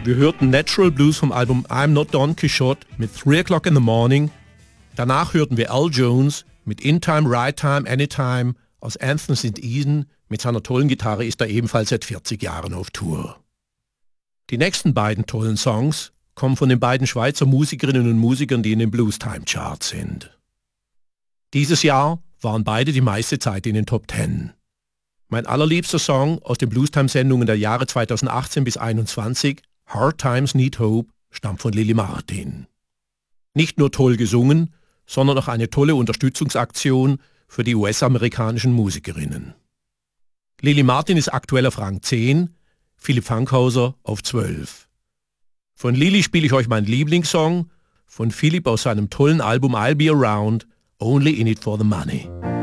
Wir hörten Natural Blues vom Album I'm Not Don Quixote mit 3 O'Clock in the Morning. Danach hörten wir Al Jones mit In Time, Right Time, Anytime. Aus Anthem St. Eden mit seiner tollen Gitarre ist er ebenfalls seit 40 Jahren auf Tour. Die nächsten beiden tollen Songs kommen von den beiden Schweizer Musikerinnen und Musikern, die in den Blues Time Charts sind. Dieses Jahr waren beide die meiste Zeit in den Top 10. Mein allerliebster Song aus den Blues Time Sendungen der Jahre 2018 bis 2021, Hard Times Need Hope, stammt von Lily Martin. Nicht nur toll gesungen, sondern auch eine tolle Unterstützungsaktion für die US-amerikanischen Musikerinnen. Lily Martin ist aktuell auf Rang 10, Philipp Fankhauser auf 12. Von Lily spiele ich euch meinen Lieblingssong, von Philipp aus seinem tollen Album I'll Be Around, Only in It for the Money.